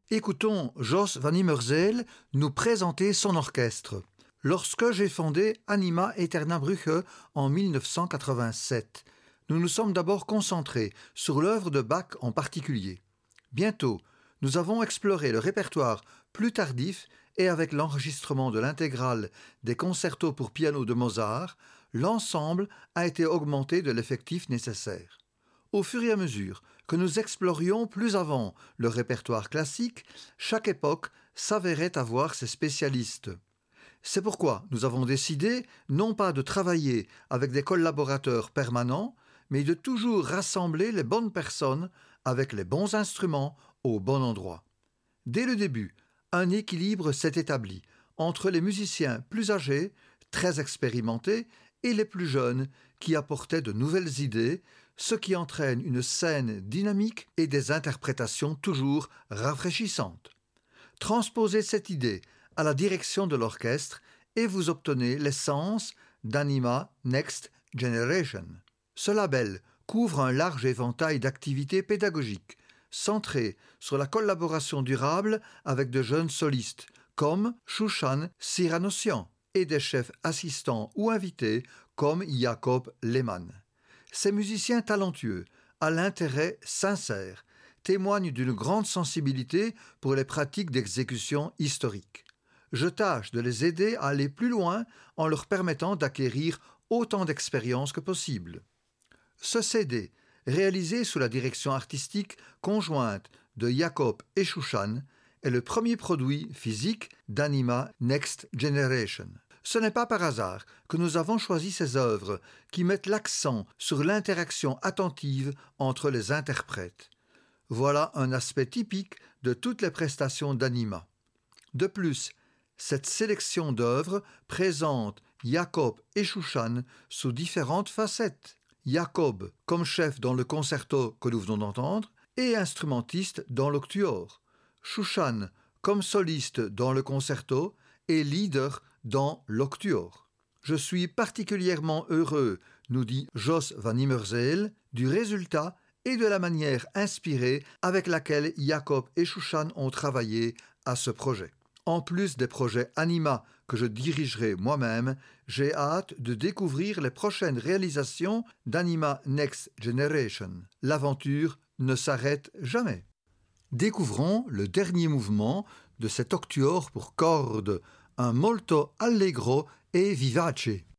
Écoutons Jos van Immerzeel nous présenter son orchestre. Lorsque j'ai fondé Anima Aeterna Brugge en 1987, nous nous sommes d'abord concentrés sur l'œuvre de Bach en particulier. Bientôt, nous avons exploré le répertoire plus tardif et avec l'enregistrement de l'intégrale des concertos pour piano de Mozart, l'ensemble a été augmenté de l'effectif nécessaire. Au fur et à mesure que nous explorions plus avant le répertoire classique, chaque époque s'avérait avoir ses spécialistes. C'est pourquoi nous avons décidé non pas de travailler avec des collaborateurs permanents, mais de toujours rassembler les bonnes personnes avec les bons instruments au bon endroit. Dès le début, un équilibre s'est établi entre les musiciens plus âgés, très expérimentés, et les plus jeunes qui apportaient de nouvelles idées, ce qui entraîne une scène dynamique et des interprétations toujours rafraîchissantes. Transposez cette idée à la direction de l'orchestre et vous obtenez l'essence d'Anima Next Generation. Ce label couvre un large éventail d'activités pédagogiques, centrées sur la collaboration durable avec de jeunes solistes, comme Shushan Siranossian, et des chefs assistants ou invités, comme Jacob Lehmann. Ces musiciens talentueux, à l'intérêt sincère, témoignent d'une grande sensibilité pour les pratiques d'exécution historique. Je tâche de les aider à aller plus loin en leur permettant d'acquérir autant d'expérience que possible. Ce CD, réalisé sous la direction artistique conjointe de Jacob et Shushan, est le premier produit physique d'Anima Next Generation. Ce n'est pas par hasard que nous avons choisi ces œuvres qui mettent l'accent sur l'interaction attentive entre les interprètes. Voilà un aspect typique de toutes les prestations d'Anima. De plus, cette sélection d'œuvres présente Jacob et Shushan sous différentes facettes. Jacob comme chef dans le concerto que nous venons d'entendre et instrumentiste dans l'octuor. Shushan comme soliste dans le concerto et leader dans l'octuor. Je suis particulièrement heureux, nous dit Jos van Immerzeel, du résultat et de la manière inspirée avec laquelle Jacob et Shushan ont travaillé à ce projet. En plus des projets Anima que je dirigerai moi-même, j'ai hâte de découvrir les prochaines réalisations d'Anima Next Generation. L'aventure ne s'arrête jamais. Découvrons le dernier mouvement de cet octuor pour cordes, un molto allegro e vivace.